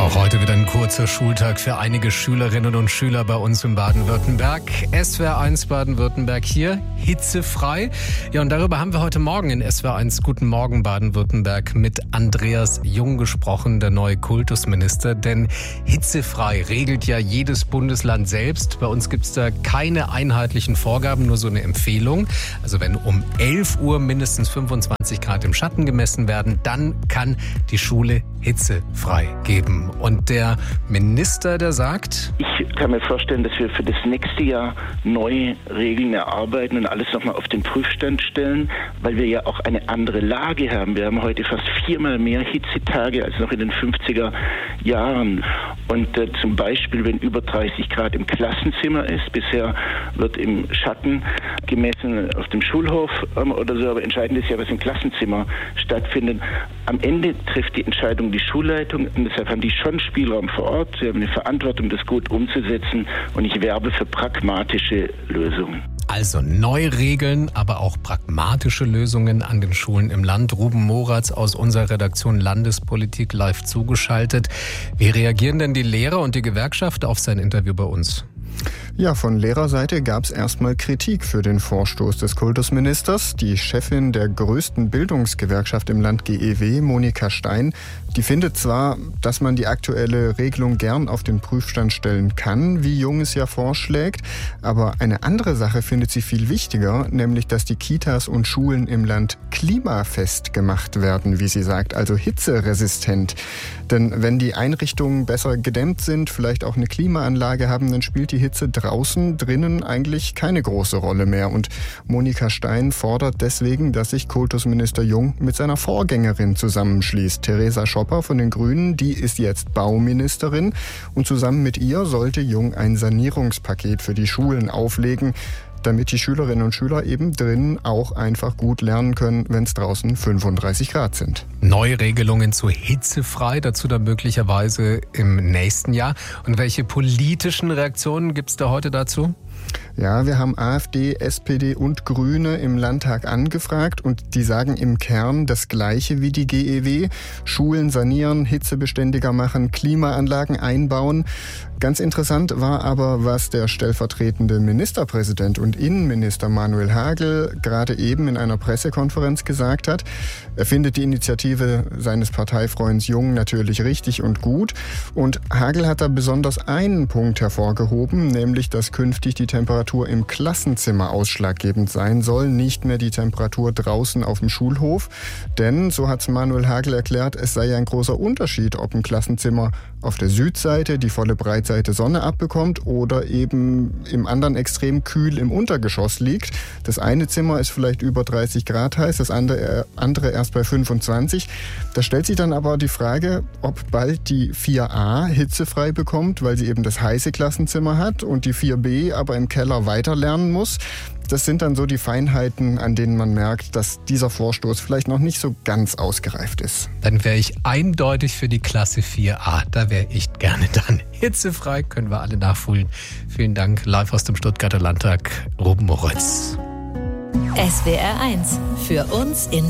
Auch heute wieder ein kurzer Schultag für einige Schülerinnen und Schüler bei uns in Baden-Württemberg. SWR 1 Baden-Württemberg hier, hitzefrei. Ja, und darüber haben wir heute Morgen in SWR 1 Guten Morgen Baden-Württemberg mit Andreas Jung gesprochen, der neue Kultusminister. Denn hitzefrei regelt ja jedes Bundesland selbst. Bei uns gibt es da keine einheitlichen Vorgaben, nur so eine Empfehlung. Also wenn um 11 Uhr mindestens 25 Grad im Schatten gemessen werden, dann kann die Schule hitzefrei geben. Und der Minister, der sagt: Ich kann mir vorstellen, dass wir für das nächste Jahr neue Regeln erarbeiten und alles nochmal auf den Prüfstand stellen, weil wir ja auch eine andere Lage haben. Wir haben heute fast 4-mal mehr Hitzetage als noch in den 50er Jahren. Und zum Beispiel, wenn über 30 Grad im Klassenzimmer ist, bisher wird im Schatten gemessen auf dem Schulhof oder so, aber entscheidend ist ja, was im Klassenzimmer stattfindet. Am Ende trifft die Entscheidung die Schulleitung und deshalb haben die schon Spielraum vor Ort. Sie haben eine Verantwortung, das gut umzusetzen, und ich werbe für pragmatische Lösungen. Also neue Regeln, aber auch pragmatische Lösungen an den Schulen im Land. Ruben Moratz aus unserer Redaktion Landespolitik live zugeschaltet. Wie reagieren denn die Lehrer und die Gewerkschaft auf sein Interview bei uns? Ja, von Lehrerseite gab es erstmal Kritik für den Vorstoß des Kultusministers. Die Chefin der größten Bildungsgewerkschaft im Land, GEW, Monika Stein, die findet zwar, dass man die aktuelle Regelung gern auf den Prüfstand stellen kann, wie Jung es ja vorschlägt, aber eine andere Sache findet sie viel wichtiger, nämlich dass die Kitas und Schulen im Land klimafest gemacht werden, wie sie sagt, also hitzeresistent. Denn wenn die Einrichtungen besser gedämmt sind, vielleicht auch eine Klimaanlage haben, dann spielt die Hitze draußen, drinnen eigentlich keine große Rolle mehr. Und Monika Stein fordert deswegen, dass sich Kultusminister Jung mit seiner Vorgängerin zusammenschließt. Theresa Schopper von den Grünen, die ist jetzt Bauministerin. Und zusammen mit ihr sollte Jung ein Sanierungspaket für die Schulen auflegen, damit die Schülerinnen und Schüler eben drinnen auch einfach gut lernen können, wenn es draußen 35 Grad sind. Neuregelungen zu hitzefrei, dazu dann möglicherweise im nächsten Jahr. Und welche politischen Reaktionen gibt es da heute dazu? Ja, wir haben AfD, SPD und Grüne im Landtag angefragt und die sagen im Kern das Gleiche wie die GEW. Schulen sanieren, hitzebeständiger machen, Klimaanlagen einbauen. Ganz interessant war aber, was der stellvertretende Ministerpräsident und Innenminister Manuel Hagel gerade eben in einer Pressekonferenz gesagt hat. Er findet die Initiative seines Parteifreunds Jung natürlich richtig und gut. Und Hagel hat da besonders einen Punkt hervorgehoben, nämlich, dass künftig die Temperatur im Klassenzimmer ausschlaggebend sein soll, nicht mehr die Temperatur draußen auf dem Schulhof. Denn, so hat Manuel Hagel erklärt, es sei ein großer Unterschied, ob ein Klassenzimmer auf der Südseite die volle Breitseite Sonne abbekommt oder eben im anderen Extrem kühl im Untergeschoss liegt. Das eine Zimmer ist vielleicht über 30 Grad heiß, das andere erst bei 25. Da stellt sich dann aber die Frage, ob bald die 4a hitzefrei bekommt, weil sie eben das heiße Klassenzimmer hat und die 4b aber im Keller weiter lernen muss. Das sind dann so die Feinheiten, an denen man merkt, dass dieser Vorstoß vielleicht noch nicht so ganz ausgereift ist. Dann wäre ich eindeutig für die Klasse 4a. Da wäre ich gerne dann. Hitzefrei können wir alle nachfühlen. Vielen Dank. Live aus dem Stuttgarter Landtag, Ruben Moratz. SWR 1 für uns in